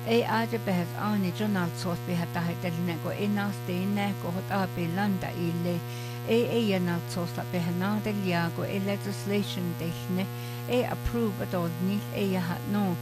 Ei aja behet aani jonaltsoos behet tahitelinen ko ennasteine kohot aapilanda ille. Ei enaltsoos la behet naadeliaa ko legislation tehne. Ei approve adolnil ei jahat no.